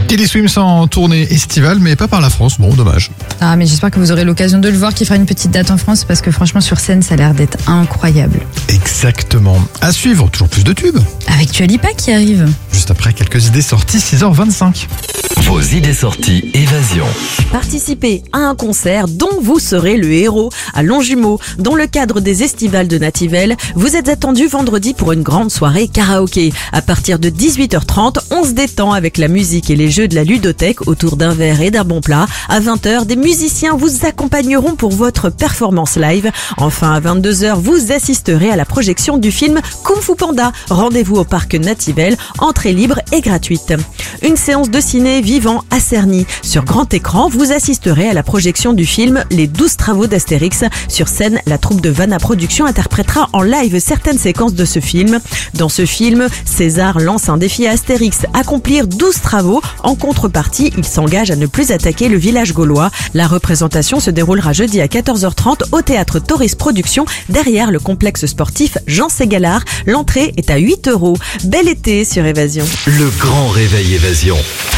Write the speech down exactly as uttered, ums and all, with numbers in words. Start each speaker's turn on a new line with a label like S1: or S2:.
S1: Teddy Swims en tournée estivale, mais pas par la France. Bon, dommage.
S2: Ah, mais j'espère que vous aurez l'occasion de le voir, qu'il fera une petite date en France, parce que franchement, sur scène, ça a l'air d'être incroyable.
S1: Exactement. À suivre, toujours plus de tubes.
S2: Avec Dua Lipa qui arrive.
S1: Juste après, quelques idées sorties, six heures vingt-cinq.
S3: Vos idées sorties Évasion.
S4: Participez à un concert dont vous serez le héros à Longjumeau. Dans le cadre des estivales de Nativelle, vous êtes attendu vendredi pour une grande soirée karaoké. À partir de dix-huit heures trente, on se détend avec la musique et les jeux de la ludothèque autour d'un verre et d'un bon plat. À vingt heures, des musiciens vous accompagneront pour votre performance live. Enfin, à vingt-deux heures, vous assisterez à la projection du film Kung Fu Panda. Rendez-vous au parc Nativelle, entrée libre et gratuite. Une séance de ciné vivant à Cerny. Sur grand écran, vous assisterez à la projection du film Les douze travaux d'Astérix. Sur scène, la troupe de Vanna Productions interprétera en live certaines séquences de ce film. Dans ce film, César lance un défi à Astérix, accomplir douze travaux. En contrepartie, il s'engage à ne plus attaquer le village gaulois. La représentation se déroulera jeudi à quatorze heures trente au théâtre Tauris Productions, derrière le complexe sportif Jean Ségalard. L'entrée est à huit euros. Bel été sur Évasion.
S3: Le grand réveil Évasion.